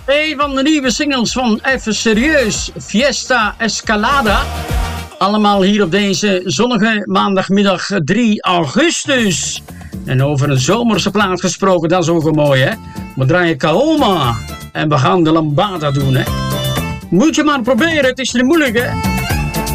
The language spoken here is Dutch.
Een van de nieuwe singles van Even Serieus, Fiesta Escalada. Allemaal hier op deze zonnige maandagmiddag 3 augustus. En over een zomerse plaat gesproken, dat is ook wel mooi, hè? We draaien Kaoma en we gaan de lambada doen, hè? Moet je maar proberen, het is niet moeilijk, hè?